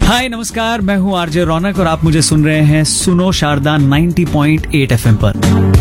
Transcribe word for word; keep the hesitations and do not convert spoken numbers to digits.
हाय नमस्कार, मैं हूँ आरजे रौनक और आप मुझे सुन रहे हैं सुनो Sharda ninety point eight FM पर।